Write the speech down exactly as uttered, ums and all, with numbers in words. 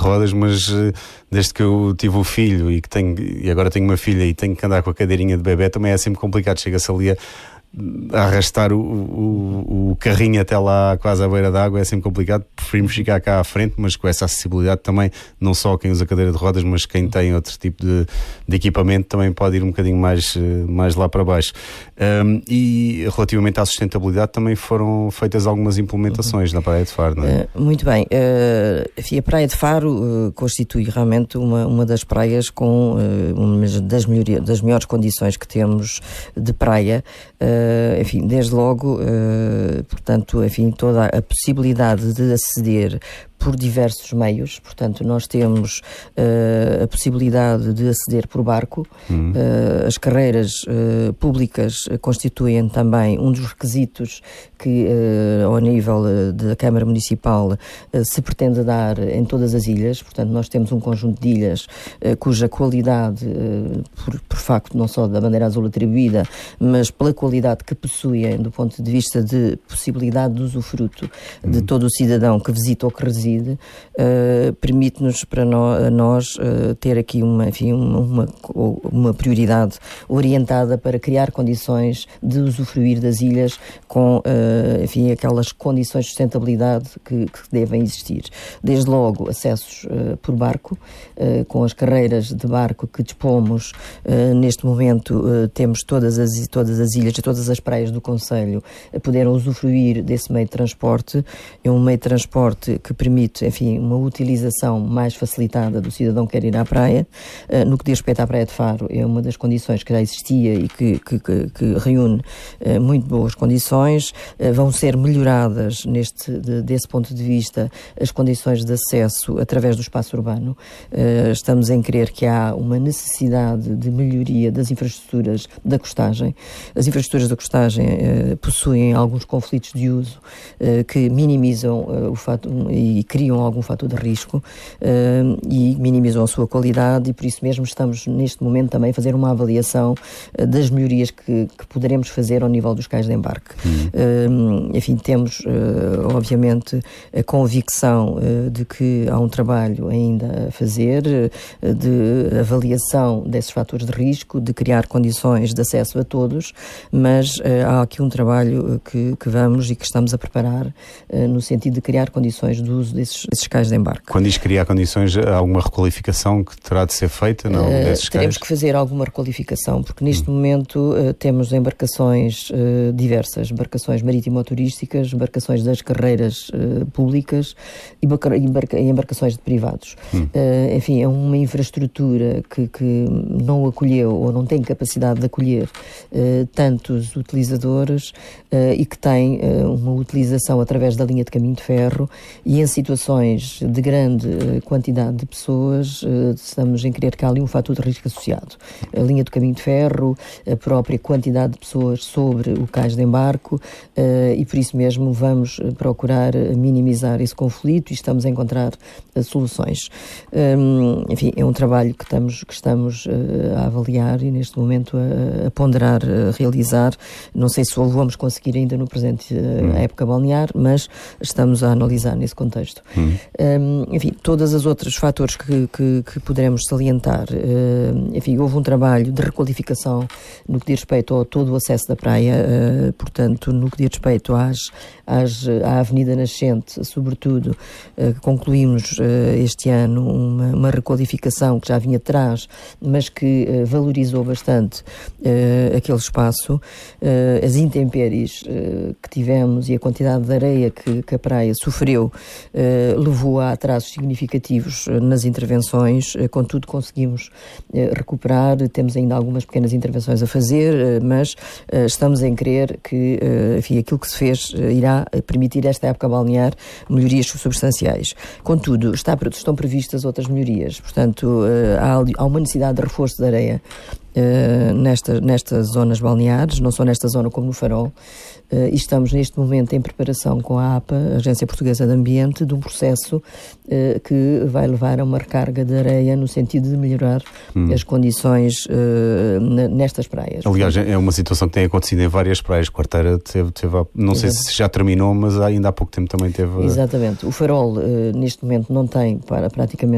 rodas, mas desde que eu tive o filho e, que tenho, e agora tenho uma filha e tenho que andar com a cadeirinha de bebê, também é sempre complicado. Chega-se ali a a arrastar o, o, o carrinho até lá quase à beira d'água, é sempre complicado. Preferimos ficar cá à frente, mas com essa acessibilidade também, não só quem usa cadeira de rodas, mas quem tem outro tipo de, de equipamento também pode ir um bocadinho mais, mais lá para baixo. Um, e relativamente à sustentabilidade também foram feitas algumas implementações uhum. na Praia de Faro, não é? Uh, muito bem. Uh, enfim, a Praia de Faro uh, constitui realmente uma, uma das praias com uh, uma das, melhoria, das melhores condições que temos de praia. Uh, enfim, desde logo, uh, portanto, enfim, toda a possibilidade de aceder por diversos meios. Portanto, nós temos uh, a possibilidade de aceder por barco. Uhum. Uh, as carreiras uh, públicas constituem também um dos requisitos que, uh, ao nível uh, da Câmara Municipal, uh, se pretende dar em todas as ilhas. Portanto, nós temos um conjunto de ilhas uh, cuja qualidade, uh, por, por facto não só da bandeira azul atribuída, mas pela qualidade que possuem do ponto de vista de possibilidade de usufruto uhum. de todo o cidadão que visita ou que reside, Uh, permite-nos para no, nós uh, ter aqui uma, enfim, uma, uma prioridade orientada para criar condições de usufruir das ilhas com uh, enfim, aquelas condições de sustentabilidade que, que devem existir. Desde logo, acessos uh, por barco, uh, com as carreiras de barco que dispomos. Uh, neste momento uh, temos todas as, todas as ilhas e todas as praias do concelho a poderem usufruir desse meio de transporte. É um meio de transporte que permite Permite, enfim, uma utilização mais facilitada do cidadão que quer ir à praia. Uh, no que diz respeito à Praia de Faro, é uma das condições que já existia e que, que, que, que reúne uh, muito boas condições. Uh, vão ser melhoradas, neste, de, desse ponto de vista, as condições de acesso através do espaço urbano. Uh, estamos em crer que há uma necessidade de melhoria das infraestruturas da costagem. As infraestruturas da costagem uh, possuem alguns conflitos de uso uh, que minimizam uh, o fato e criam algum fator de risco uh, e minimizam a sua qualidade, e por isso mesmo estamos neste momento também a fazer uma avaliação uh, das melhorias que, que poderemos fazer ao nível dos cais de embarque. Uhum. Uh, enfim, temos uh, obviamente a convicção uh, de que há um trabalho ainda a fazer uh, de avaliação desses fatores de risco, de criar condições de acesso a todos, mas uh, há aqui um trabalho que, que vamos e que estamos a preparar uh, no sentido de criar condições de uso desses, desses cais de embarque. Quando diz criar condições, há alguma requalificação que terá de ser feita? Não, uh, desses teremos cais? que fazer alguma requalificação, porque neste hum. momento uh, temos embarcações uh, diversas, embarcações marítimo-turísticas, embarcações das carreiras uh, públicas e embarca embarcações de privados. Hum. Uh, enfim, é uma infraestrutura que, que não acolheu ou não tem capacidade de acolher uh, tantos utilizadores uh, e que tem uh, uma utilização através da linha de caminho de ferro, e em situações de grande uh, quantidade de pessoas uh, estamos em crer que há ali um fator de risco associado. A linha do caminho de ferro, a própria quantidade de pessoas sobre o cais de embarque, uh, e por isso mesmo vamos procurar minimizar esse conflito e estamos a encontrar uh, soluções. Um, enfim, é um trabalho que estamos, que estamos uh, a avaliar e neste momento a, a ponderar, a realizar. Não sei se o vamos conseguir ainda no presente uh, hum. época balnear, mas estamos a analisar nesse contexto. Hum. Um, enfim, todas as outros fatores que, que, que poderemos salientar, uh, enfim, houve um trabalho de requalificação no que diz respeito a todo o acesso da praia, uh, portanto, no que diz respeito às, às, à Avenida Nascente, sobretudo, uh, concluímos uh, este ano uma, uma requalificação que já vinha atrás, mas que uh, valorizou bastante uh, aquele espaço. Uh, as intempéries uh, que tivemos e a quantidade de areia que, que a praia sofreu uh, levou a atrasos significativos uh, nas intervenções, uh, contudo conseguimos uh, recuperar, temos ainda algumas pequenas intervenções a fazer, uh, mas uh, estamos em crer que uh, enfim, aquilo que se fez uh, irá permitir esta época balnear melhorias substanciais. Contudo, está, estão previstas outras melhorias, portanto uh, há, há uma necessidade de reforço de areia Uh, nesta, nestas zonas balneares, não só nesta zona como no Farol, uh, e estamos neste momento em preparação com a APA, a Agência Portuguesa de Ambiente, de um processo uh, que vai levar a uma recarga de areia no sentido de melhorar hum. as condições uh, nestas praias. Aliás, é uma situação que tem acontecido em várias praias. Quarteira teve, teve não Exato. sei se já terminou, mas ainda há pouco tempo também teve... Exatamente. O Farol uh, neste momento não tem para, praticamente